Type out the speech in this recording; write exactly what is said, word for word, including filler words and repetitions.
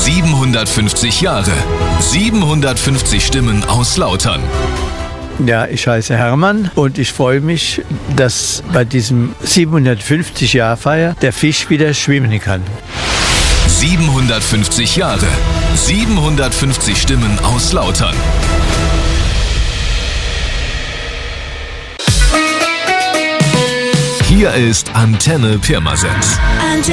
siebenhundertfünfzig Jahre, siebenhundertfünfzig Stimmen aus Lautern. Ja, ich heiße Hermann und ich freue mich, dass bei diesem siebenhundertfünfzig-Jahr-Feier der Fisch wieder schwimmen kann. siebenhundertfünfzig Jahre, siebenhundertfünfzig Stimmen aus Lautern. Hier ist Antenne Pirmasens.